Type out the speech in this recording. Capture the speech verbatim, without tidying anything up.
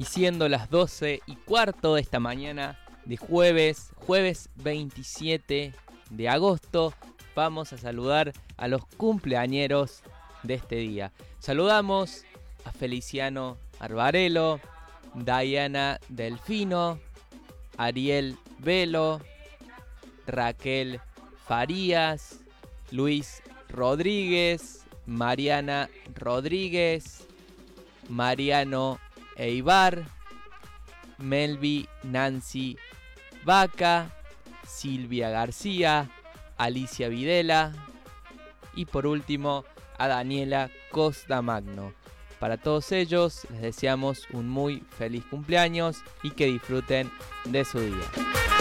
Y siendo las doce y cuarto de esta mañana de jueves, jueves veintisiete de agosto, vamos a saludar a los cumpleañeros de este día. Saludamos a Feliciano Arbarelo, Diana Delfino, Ariel Velo, Raquel Farías, Luis Rodríguez, Mariana Rodríguez, Mariano Eibar, Melvi Nancy Vaca, Silvia García, Alicia Videla y por último a Daniela Costa Magno. Para todos ellos les deseamos un muy feliz cumpleaños y que disfruten de su día.